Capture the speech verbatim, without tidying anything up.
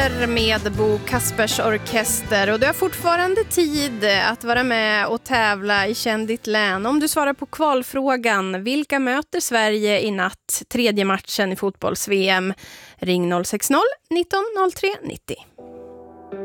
vinter med Bo Kaspers orkester och du har fortfarande tid att vara med och tävla i Känn ditt län. Om du svarar på kvalfrågan, vilka möter Sverige i natt? Tredje matchen i fotbolls-V M. Ring noll sex noll nitton noll tre nittio.